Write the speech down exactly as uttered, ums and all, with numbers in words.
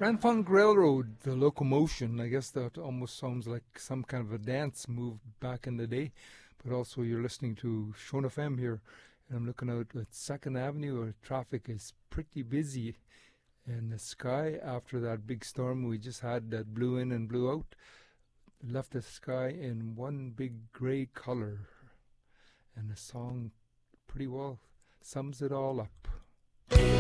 Grand Funk Railroad, the locomotion. I guess that almost sounds like some kind of a dance move back in the day. But also you're listening to Shone F M here. And I'm looking out at second Avenue where traffic is pretty busy. And the sky after that big storm we just had that blew in and blew out left the sky in one big grey colour. And the song pretty well sums it all up.